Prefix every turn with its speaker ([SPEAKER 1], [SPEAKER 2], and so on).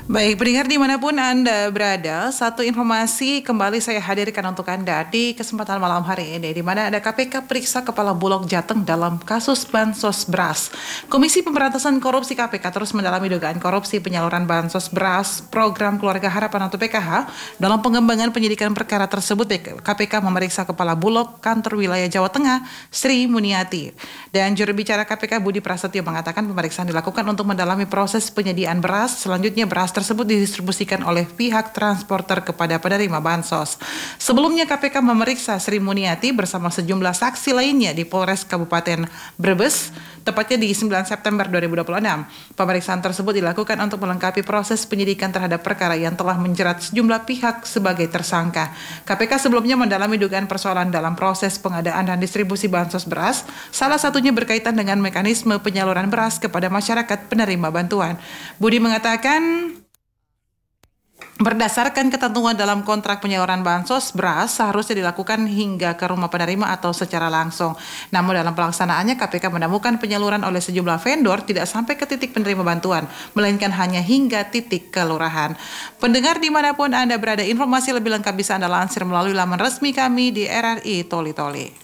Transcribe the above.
[SPEAKER 1] Baik, pendengar dimanapun Anda berada, satu informasi kembali saya hadirkan untuk Anda di kesempatan malam hari ini, di mana ada KPK periksa Kepala Bulog Jateng dalam kasus Bansos Beras. Komisi Pemberantasan Korupsi KPK terus mendalami dugaan korupsi penyaluran Bansos Beras Program Keluarga Harapan atau PKH. Dalam pengembangan penyidikan perkara tersebut, KPK memeriksa Kepala Bulog Kantor Wilayah Jawa Tengah, Sri Muniati. Dan juru bicara KPK Budi Prasetyo mengatakan pemeriksaan dilakukan untuk mendalami proses penyediaan beras. Selanjutnya beras tersebut didistribusikan oleh pihak transporter kepada penerima bansos. Sebelumnya KPK memeriksa Sri Muniati bersama sejumlah saksi lainnya di Polres Kabupaten Brebes, tepatnya di 9 September 2026. Pemeriksaan tersebut dilakukan untuk melengkapi proses penyidikan terhadap perkara yang telah menjerat sejumlah pihak sebagai tersangka. KPK sebelumnya mendalami dugaan persoalan dalam proses pengadaan dan distribusi bansos beras, salah satunya berkaitan dengan mekanisme penyaluran beras kepada masyarakat penerima bantuan. Budi mengatakan, berdasarkan ketentuan dalam kontrak penyaluran bansos beras seharusnya dilakukan hingga ke rumah penerima atau secara langsung. Namun dalam pelaksanaannya KPK menemukan penyaluran oleh sejumlah vendor tidak sampai ke titik penerima bantuan, melainkan hanya hingga titik kelurahan. Pendengar dimanapun Anda berada, informasi lebih lengkap bisa Anda lansir melalui laman resmi kami di RRI Toli Toli.